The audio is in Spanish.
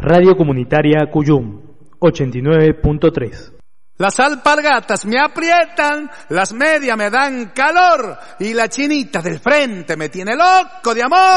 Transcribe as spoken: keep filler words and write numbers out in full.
Radio Comunitaria Cuyum, ochenta y nueve punto tres. Las alpargatas me aprietan, las medias me dan calor y la chinita del frente me tiene loco de amor.